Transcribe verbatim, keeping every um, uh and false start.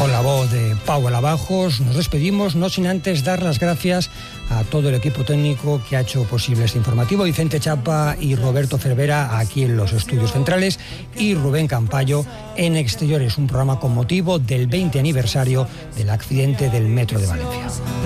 Con la voz de Pau Alabajos nos despedimos, no sin antes dar las gracias a todo el equipo técnico que ha hecho posible este informativo, Vicente Chapa y Roberto Cervera aquí en los estudios centrales y Rubén Campayo en Exteriores, un programa con motivo del veinte aniversario del accidente del metro de Valencia.